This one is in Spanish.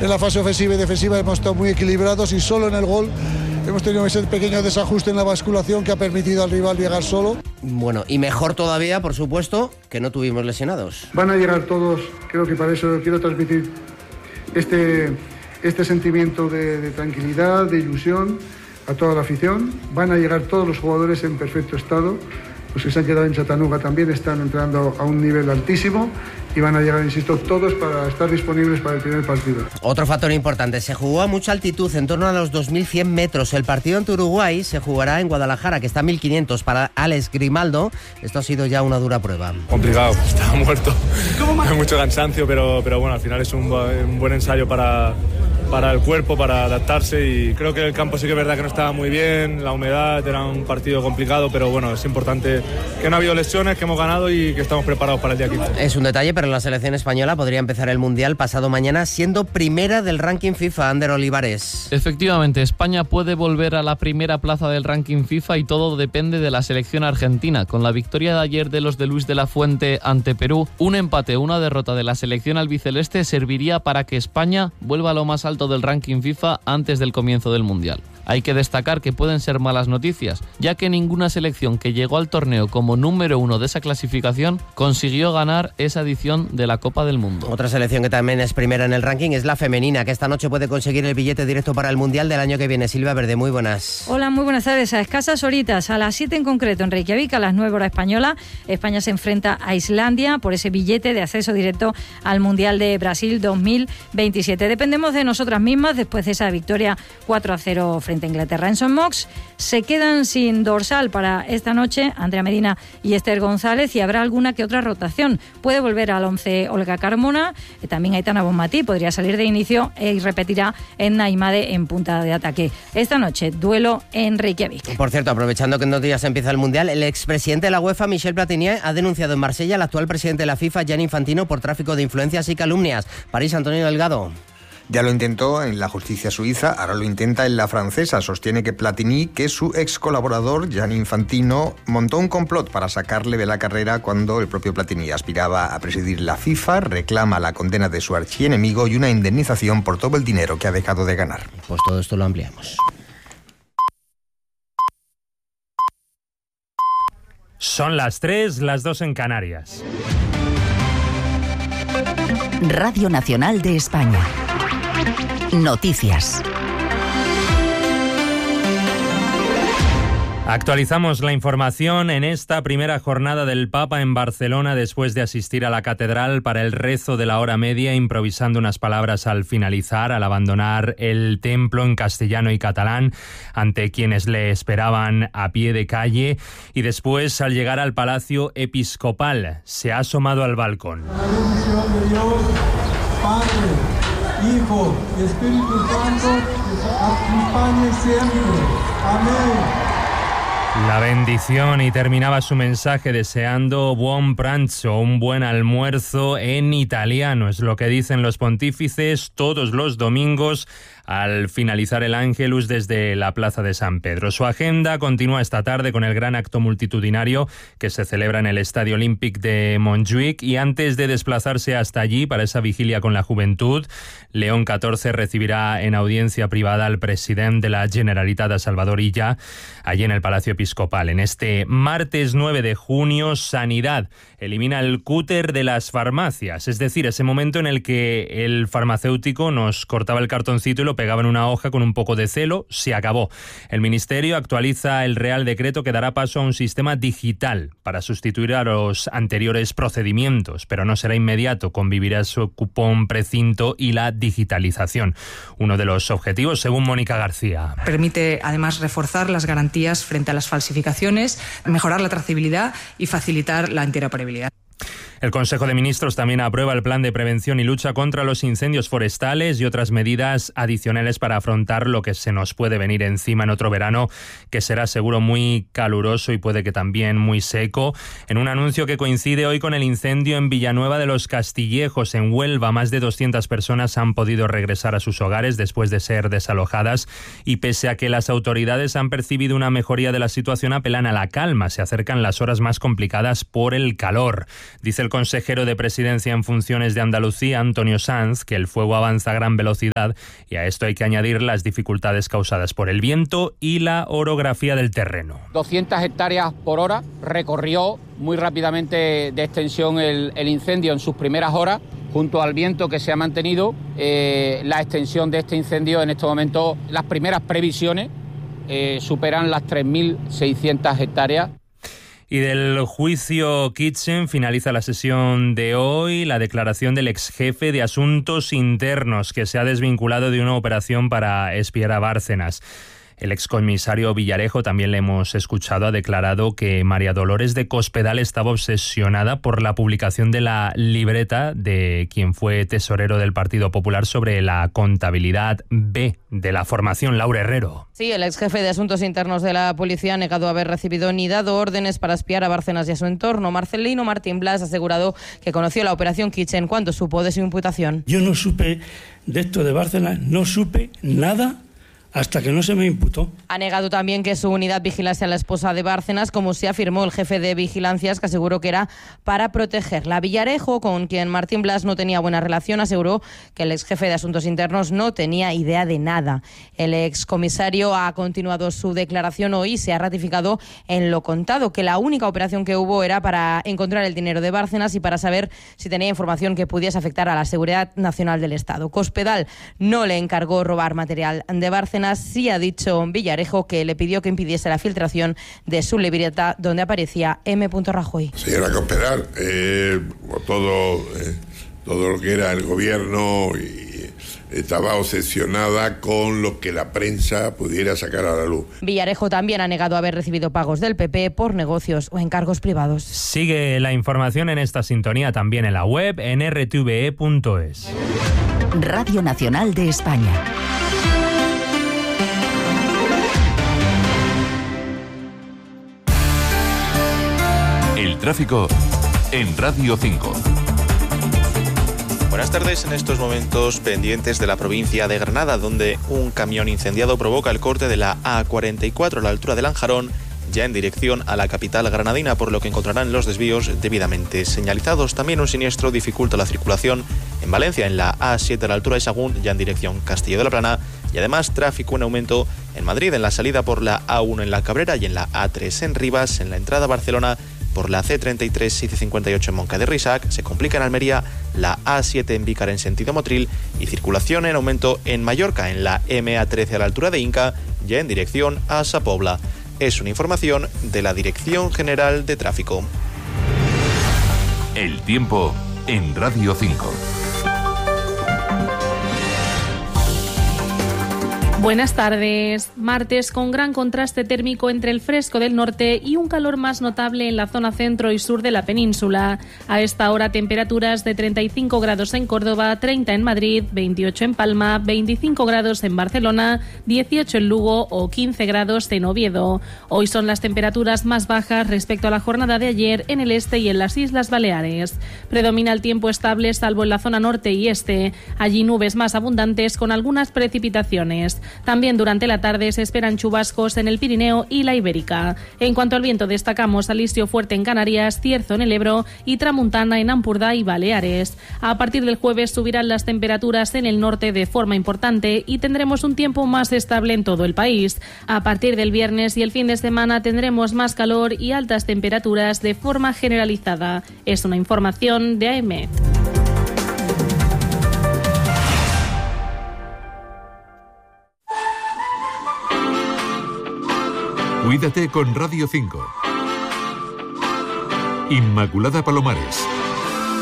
en la fase ofensiva y defensiva hemos estado muy equilibrados y solo en el gol hemos tenido ese pequeño desajuste en la basculación que ha permitido al rival llegar solo. Bueno, y mejor todavía, por supuesto, que no tuvimos lesionados. Van a llegar todos, creo que para eso quiero transmitir este sentimiento de tranquilidad, de ilusión a toda la afición. Van a llegar todos los jugadores en perfecto estado. Los que se han quedado en Chattanooga también están entrando a un nivel altísimo y van a llegar, insisto, todos para estar disponibles para el primer partido. Otro factor importante, se jugó a mucha altitud, en torno a los 2.100 metros. El partido ante Uruguay se jugará en Guadalajara, que está a 1.500. Para Alex Grimaldo, esto ha sido ya una dura prueba. Complicado, estaba muerto. Hay mucho cansancio, pero bueno, al final es un buen ensayo para el cuerpo, para adaptarse, y creo que el campo sí que es verdad que no estaba muy bien, la humedad, era un partido complicado, pero bueno, es importante que no ha habido lesiones, que hemos ganado y que estamos preparados para el día 15. Es un detalle, pero la selección española podría empezar el Mundial pasado mañana siendo primera del ranking FIFA. Ander Olivares. Efectivamente, España puede volver a la primera plaza del ranking FIFA y todo depende de la selección argentina. Con la victoria de ayer de los de Luis de la Fuente ante Perú, un empate o una derrota de la selección albiceleste serviría para que España vuelva a lo más alto del ranking FIFA antes del comienzo del Mundial. Hay que destacar que pueden ser malas noticias, ya que ninguna selección que llegó al torneo como número 1 de esa clasificación consiguió ganar esa edición de la Copa del Mundo. Otra selección que también es primera en el ranking es la femenina, que esta noche puede conseguir el billete directo para el Mundial del año que viene. Silvia Verde, muy buenas. Hola, muy buenas tardes. A escasas horitas, a las 7 en concreto en Reykjavik, a las 9 hora española, España se enfrenta a Islandia por ese billete de acceso directo al Mundial de Brasil 2027. Dependemos de nosotras mismas después de esa victoria 4-0 frente a Inglaterra. En St. Mox se quedan sin dorsal para esta noche Andrea Medina y Esther González, y habrá alguna que otra rotación. Puede volver al 11 Olga Carmona, también Aitana Bonmatí podría salir de inicio y repetirá en Naimade en punta de ataque. Esta noche, duelo en Reykjavik. Por cierto, aprovechando que en 2 días empieza el Mundial, el expresidente de la UEFA, Michel Platini, ha denunciado en Marsella al actual presidente de la FIFA, Gianni Infantino, por tráfico de influencias y calumnias. París, Antonio Delgado. Ya lo intentó en la justicia suiza, ahora lo intenta en la francesa. Sostiene que Platini, que su ex colaborador, Gianni Infantino, montó un complot para sacarle de la carrera cuando el propio Platini aspiraba a presidir la FIFA, reclama la condena de su archienemigo y una indemnización por todo el dinero que ha dejado de ganar. Pues todo esto lo ampliamos. Son las 3, las 2 en Canarias. Radio Nacional de España. Noticias. Actualizamos la información en esta primera jornada del Papa en Barcelona después de asistir a la catedral para el rezo de la hora media, improvisando unas palabras al finalizar, al abandonar el templo en castellano y catalán ante quienes le esperaban a pie de calle, y después al llegar al Palacio Episcopal se ha asomado al balcón. La bendición de Dios, Padre, Hijo y Espíritu Santo, acompañe siempre. Amén. La bendición, y terminaba su mensaje deseando buon pranzo, un buen almuerzo en italiano. Es lo que dicen los pontífices todos los domingos al finalizar el Ángelus desde la Plaza de San Pedro. Su agenda continúa esta tarde con el gran acto multitudinario que se celebra en el Estadio Olímpic de Montjuïc, y antes de desplazarse hasta allí para esa vigilia con la juventud, León XIV recibirá en audiencia privada al presidente de la Generalitat, a Salvador Illa, allí en el Palacio Episcopal. En este martes 9 de junio, Sanidad elimina el cúter de las farmacias, es decir, ese momento en el que el farmacéutico nos cortaba el cartoncito y lo pegaba en una hoja con un poco de celo. Se acabó. El Ministerio actualiza el Real Decreto que dará paso a un sistema digital para sustituir a los anteriores procedimientos, pero no será inmediato. Convivirá su cupón precinto y la digitalización. Uno de los objetivos, según Mónica García. Permite además reforzar las garantías frente a las falsificaciones, mejorar la trazabilidad y facilitar la interoperabilidad. El Consejo de Ministros también aprueba el plan de prevención y lucha contra los incendios forestales y otras medidas adicionales para afrontar lo que se nos puede venir encima en otro verano, que será seguro muy caluroso y puede que también muy seco. En un anuncio que coincide hoy con el incendio en Villanueva de los Castillejos, en Huelva, más de 200 personas han podido regresar a sus hogares después de ser desalojadas, y pese a que las autoridades han percibido una mejoría de la situación, apelan a la calma. Se acercan las horas más complicadas por el calor. Dice el consejero de Presidencia en funciones de Andalucía, Antonio Sanz, que el fuego avanza a gran velocidad y a esto hay que añadir las dificultades causadas por el viento y la orografía del terreno. 200 hectáreas por hora, recorrió muy rápidamente de extensión el incendio en sus primeras horas. Junto al viento que se ha mantenido, la extensión de este incendio en este momento, las primeras previsiones superan las 3.600 hectáreas. Y del juicio Kitchen finaliza la sesión de hoy la declaración del exjefe de Asuntos Internos, que se ha desvinculado de una operación para espiar a Bárcenas. El excomisario Villarejo, también le hemos escuchado, ha declarado que María Dolores de Cospedal estaba obsesionada por la publicación de la libreta de quien fue tesorero del Partido Popular sobre la contabilidad B de la formación, Laura Herrero. Sí, el exjefe de Asuntos Internos de la Policía ha negado haber recibido ni dado órdenes para espiar a Bárcenas y a su entorno. Marcelino Martín Blas ha asegurado que conoció la operación Kitchen cuando supo de su imputación. Yo no supe de esto de Bárcenas, no supe nada hasta que no se me imputó. Ha negado también que su unidad vigilase a la esposa de Bárcenas, como se afirmó el jefe de vigilancias, que aseguró que era para protegerla. Villarejo, con quien Martín Blas no tenía buena relación, aseguró que el exjefe de Asuntos Internos no tenía idea de nada. El excomisario ha continuado su declaración hoy y se ha ratificado en lo contado, que la única operación que hubo era para encontrar el dinero de Bárcenas y para saber si tenía información que pudiese afectar a la seguridad nacional del Estado. Cospedal no le encargó robar material de Bárcenas. Sí ha dicho Villarejo que le pidió que impidiese la filtración de su libreta donde aparecía M. Rajoy. Señora Cospedal, todo lo que era el gobierno estaba obsesionada con lo que la prensa pudiera sacar a la luz. Villarejo también ha negado haber recibido pagos del PP por negocios o encargos privados. Sigue la información en esta sintonía también en la web en rtve.es. Radio Nacional de España. El tráfico en Radio 5. Buenas tardes. En estos momentos pendientes de la provincia de Granada, donde un camión incendiado provoca el corte de la A44 a la altura de Lanjarón, ya en dirección a la capital granadina, por lo que encontrarán los desvíos debidamente señalizados. También un siniestro dificulta la circulación en Valencia, en la A7 a la altura de Sagún, ya en dirección Castillo de la Plana, y además tráfico en aumento en Madrid, en la salida por la A1 en la Cabrera y en la A3 en Rivas, en la entrada a Barcelona por la C33 y C58 en Moncada de Risac. Se complica en Almería la A7 en Vícar en sentido Motril y circulación en aumento en Mallorca, en la MA13 a la altura de Inca, ya en dirección a Sa Pobla. Es una información de la Dirección General de Tráfico. El tiempo en Radio 5. Buenas tardes. Martes con gran contraste térmico entre el fresco del norte y un calor más notable en la zona centro y sur de la península. A esta hora temperaturas de 35 grados en Córdoba, 30 en Madrid, 28 en Palma, 25 grados en Barcelona, 18 en Lugo o 15 grados en Oviedo. Hoy son las temperaturas más bajas respecto a la jornada de ayer en el este y en las Islas Baleares. Predomina el tiempo estable salvo en la zona norte y este. Allí nubes más abundantes con algunas precipitaciones. También durante la tarde se esperan chubascos en el Pirineo y la Ibérica. En cuanto al viento, destacamos alistio fuerte en Canarias, cierzo en el Ebro y tramuntana en Ampurdá y Baleares. A partir del jueves subirán las temperaturas en el norte de forma importante y tendremos un tiempo más estable en todo el país. A partir del viernes y el fin de semana tendremos más calor y altas temperaturas de forma generalizada. Es una información de AEMET. Cuídate con Radio 5. Inmaculada Palomares.